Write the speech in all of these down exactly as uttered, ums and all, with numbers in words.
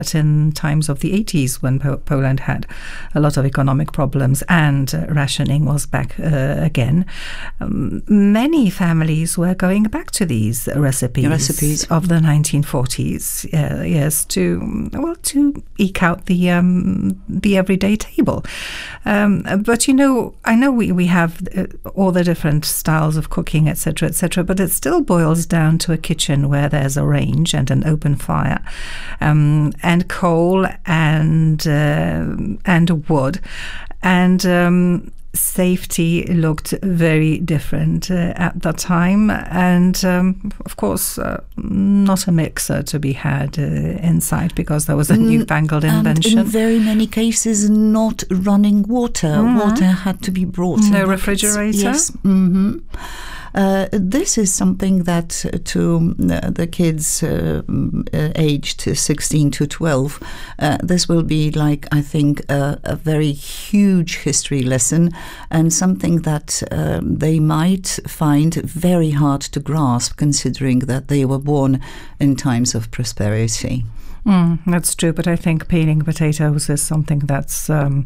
in times of the eighties when po- Poland had a lot of economic problems and uh, rationing was back uh, again, um, many families were going back to these recipes, recipes. of the nineteen forties, uh, yes, to well to eke out the um, the everyday table. Um, but you know, I know we we have uh, all the different styles of cooking, et cetera, et cetera. But it still boils down to a kitchen where there's a range and an open fire. Um, and coal and uh, and wood, and um, safety looked very different uh, at the time, and um, of course uh, not a mixer to be had uh, inside because there was a newfangled invention. And in very many cases, not running water. Mm-hmm. Water had to be brought. No refrigerator. Yes. Mm-hmm. Uh, this is something that uh, to uh, the kids uh, uh, aged sixteen to twelve, uh, this will be like, I think, uh, a very huge history lesson and something that uh, they might find very hard to grasp, considering that they were born in times of prosperity. Mm, that's true, but I think peeling potatoes is something that's... Um,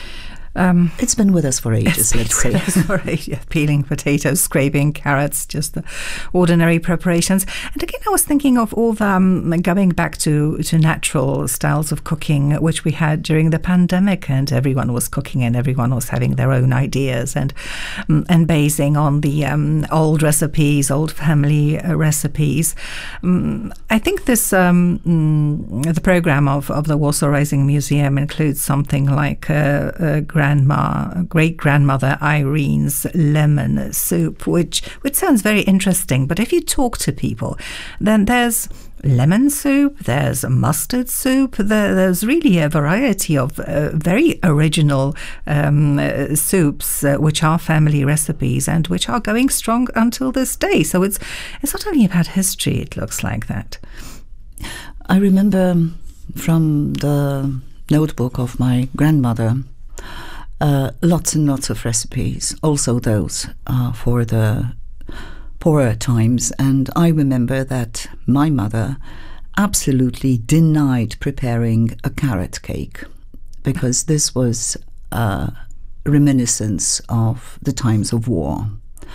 Um, it's been with us for ages, let's say. For ages, peeling potatoes, scraping carrots, just the ordinary preparations. And again, I was thinking of all the, um, going back to, to natural styles of cooking, which we had during the pandemic, and everyone was cooking and everyone was having their own ideas and um, and basing on the um, old recipes, old family uh, recipes. Um, I think this, um, mm, the program of, of the Warsaw Rising Museum includes something like uh, uh, grandma, great-grandmother Irene's lemon soup, which which sounds very interesting. But if you talk to people, then there's lemon soup, there's mustard soup, there, there's really a variety of uh, very original um, uh, soups, uh, which are family recipes and which are going strong until this day. So it's it's not only about history, it looks like that. I remember from the notebook of my grandmother, Uh, lots and lots of recipes, also those uh, for the poorer times. And I remember that my mother absolutely denied preparing a carrot cake because this was a reminiscence of the times of war.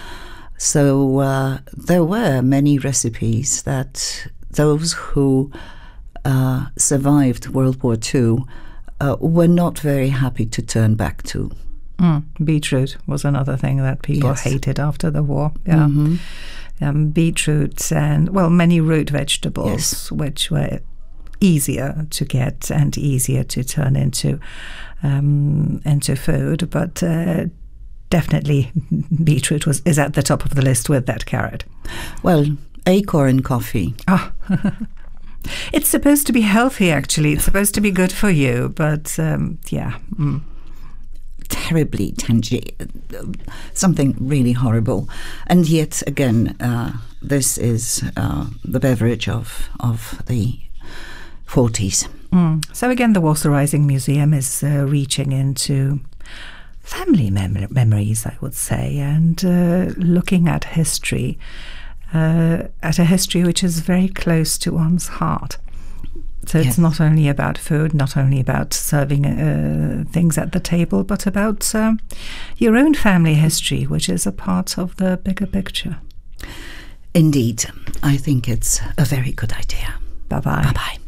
So uh, there were many recipes that those who uh, survived World War Two Uh, were not very happy to turn back to. Mm, beetroot was another thing that people yes. hated after the war. Yeah, mm-hmm. um, beetroot and well, many root vegetables, yes. which were easier to get and easier to turn into um, into food. But uh, definitely, beetroot was is at the top of the list with that carrot. Well, acorn coffee. Ah. It's supposed to be healthy, actually. It's supposed to be good for you, but um, yeah. Mm. Terribly tangy, something really horrible. And yet again, uh, this is uh, the beverage of, of the forties. Mm. So again, the Warsaw Rising Museum is uh, reaching into family mem- memories, I would say, and uh, looking at history. Uh, at a history which is very close to one's heart. So yes. It's not only about food, not only about serving uh, things at the table, but about uh, your own family history, which is a part of the bigger picture. Indeed. I think it's a very good idea. Bye-bye. Bye-bye.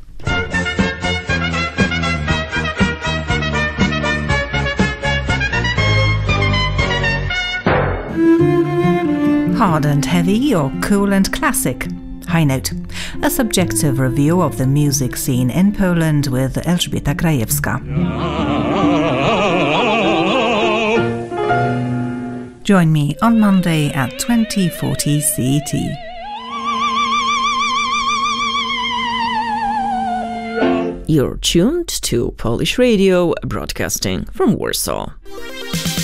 Hard and heavy or cool and classic? High Note, a subjective review of the music scene in Poland with Elżbieta Krajewska. Join me on Monday at twenty forty C E T. You're tuned to Polish Radio, broadcasting from Warsaw.